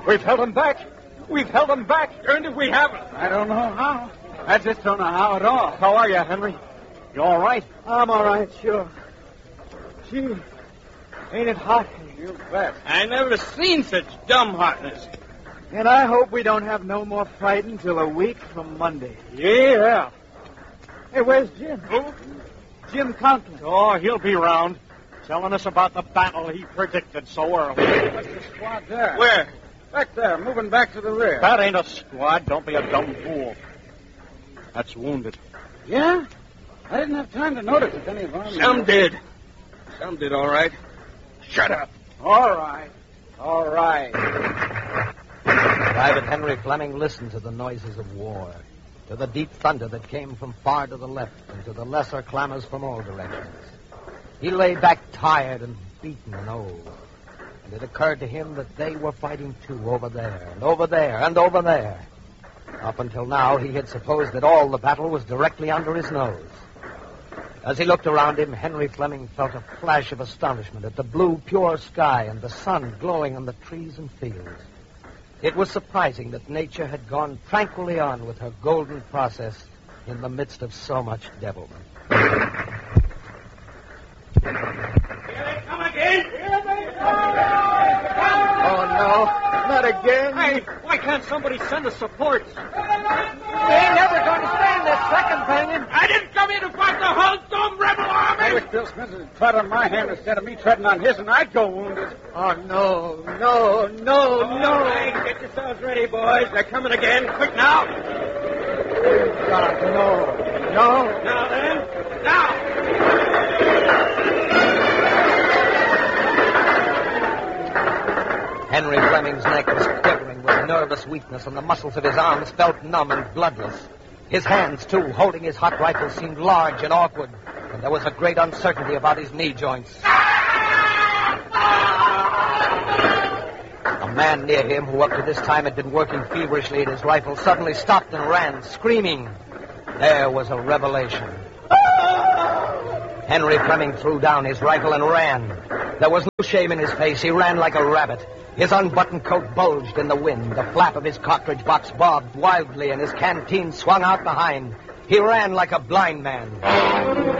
We've held them back. We've held them back. Turned if we haven't. I don't know how. I just don't know how at all. How are you, Henry? You all right? I'm all right, sure. Gee, ain't it hot? You bet. I never seen such dumb hotness. And I hope we don't have no more fighting till a week from Monday. Yeah. Hey, where's Jim? Who? Jim Conklin. Oh, he'll be round, telling us about the battle he predicted so early. What's the squad there? Where? Back there, moving back to the rear. That ain't a squad. Don't be a dumb fool. That's wounded. Yeah? I didn't have time to notice if any of them... Some did. Some did, all right. Shut up. All right. All right. Private Henry Fleming listened to the noises of war, to the deep thunder that came from far to the left, and to the lesser clamors from all directions. He lay back tired and beaten and old, and it occurred to him that they were fighting too over there, and over there, and over there. Up until now, he had supposed that all the battle was directly under his nose. As he looked around him, Henry Fleming felt a flash of astonishment at the blue, pure sky and the sun glowing on the trees and fields. It was surprising that nature had gone tranquilly on with her golden process in the midst of so much devilment. Here they come again. Here they Oh, no. Not again. Hey, why can't somebody send us support? We ain't never going to stand this second banging. I didn't come here to fight the whole dumb rebel army. I wish Bill Smith had trod on my hand instead of me treading on his, and I'd go wounded. Oh, no. No. All right, get yourselves ready, boys. They're coming again. Quick now. God, no. Now then. Now. Henry Fleming's neck was quivering with nervous weakness, and the muscles of his arms felt numb and bloodless. His hands, too, holding his hot rifle, seemed large and awkward, and there was a great uncertainty about his knee joints. A man near him, who up to this time had been working feverishly at his rifle, suddenly stopped and ran, screaming. There was a revelation. Henry Fleming threw down his rifle and ran. There was no shame in his face. He ran like a rabbit. His unbuttoned coat bulged in the wind. The flap of his cartridge box bobbed wildly, and his canteen swung out behind. He ran like a blind man.